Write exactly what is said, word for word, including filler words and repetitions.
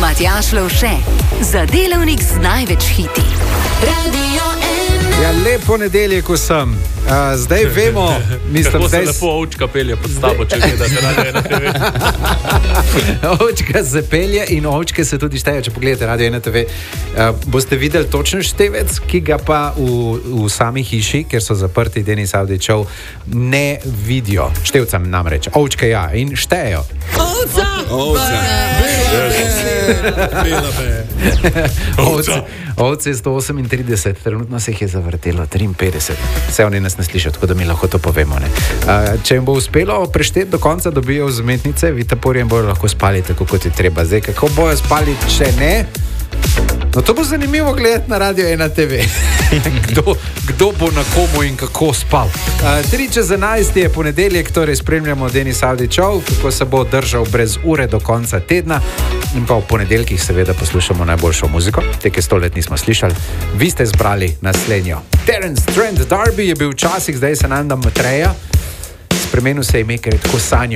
Matjaž Lovše, za delavnik z največ hiti. Radio ena. Ja, lep ponedeljek vsem. Uh, zdaj vemo, mislim, kako zdaj... se lepo ovčka pelje pod stavo, če gledate Radio ena te ve. Ovčka se pelje in ovčke se tudi šteje, če pogledate Radio ena te ve. Uh, boste videli točen števec, ki ga pa v, v sami hiši, kjer so zaprti Denis Avdićev, ne vidijo. Števcem namreč. Ovčke ja in štejejo. Ovca! Ovca! Bela be! Ovce, ovce je sto osemintrideset, trenutno se jih je zavrtelo triinpetdeset. Vse oni nas ne slišijo, tako da mi lahko to povemo. Ne? Uh, če jim bo uspelo prešteti do konca, dobijo vzmetnice, vitaporje in bojo lahko spali tako, kot je treba. Zdaj, kako bojo spali, če ne? No, to bo zanimivo gledati na Radio ena te ve. kdo, kdo bo na komu in kako spal. Uh, tri čez enajst je ponedeljek, torej spremljamo Denis Avdićev, kako se bo držal brez ure do konca tedna. In pa v ponedeljkih seveda poslušamo najboljšo muziko, te, ki sto let nismo slišali. Vi ste zbrali naslednjo. Terence Trent D'Arby je bil včasih, zdaj se nam da Matreja. Spremenil se ime, ker je tako sanjal.